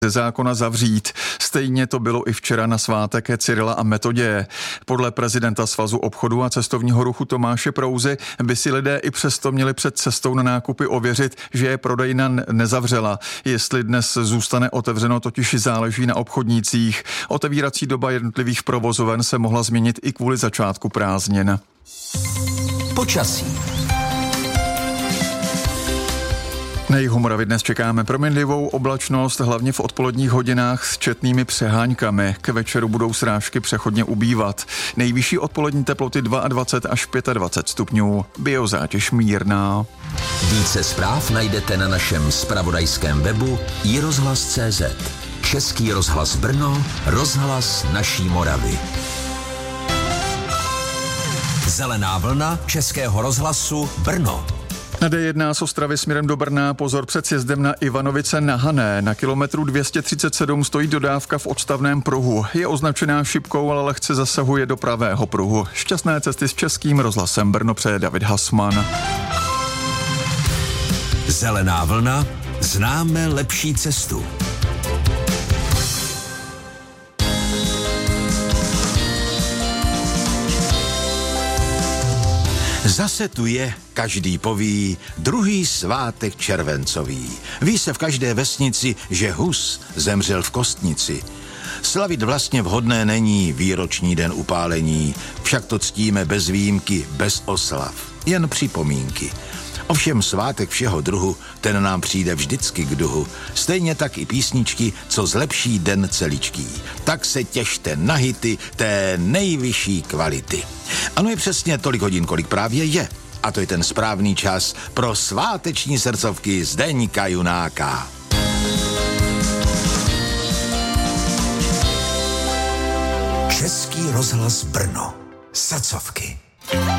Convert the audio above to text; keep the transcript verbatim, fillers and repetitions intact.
ze zákona zavřít. Stejně to bylo i včera na svátek Cyrila a Metoděje. Podle prezidenta Svazu obchodu a cestovního ruchu Tomáše Prouzy by si lidé i přesto měli před cestou na nákupy ověřit, že je prodejna nezavřela. Jestli dnes zůstane otevřeno, totiž záleží na obchodnících. Otevírací doba jednotlivých provozoven se mohla změnit i kvůli začátku prázdnin. Počasí. Na jihu Moravy dnes čekáme proměnlivou oblačnost, hlavně v odpoledních hodinách s četnými přeháňkami. K večeru budou srážky přechodně ubývat. Nejvyšší odpolední teploty dvacet dva až dvacet pět stupňů. Biozátěž mírná. Více zpráv najdete na našem zpravodajském webu i rozhlas tečka cé zet. Český rozhlas Brno, rozhlas naší Moravy. Zelená vlna Českého rozhlasu Brno. Na D jedna z Ostravy směrem do Brna pozor před sjezdem na Ivanovice na Hané. Na kilometru dvě stě třicet sedm stojí dodávka v odstavném pruhu. Je označená šipkou, ale lehce zasahuje do pravého pruhu. Šťastné cesty s Českým rozhlasem Brno přeje David Hasman. Zelená vlna, známe lepší cestu. Zase tu je, každý poví, druhý svátek červencový. Ví se v každé vesnici, že Hus zemřel v Kostnici. Slavit vlastně vhodné není výroční den upálení, však to ctíme bez výjimky, bez oslav, jen připomínky. Ovšem svátek všeho druhu, ten nám přijde vždycky k duhu. Stejně tak i písničky, co zlepší den celičký. Tak se těšte na hity té nejvyšší kvality. Ano, je přesně tolik hodin, kolik právě je. A to je ten správný čas pro sváteční srdcovky Zdeňka Junáka. Český rozhlas Brno. Srdcovky.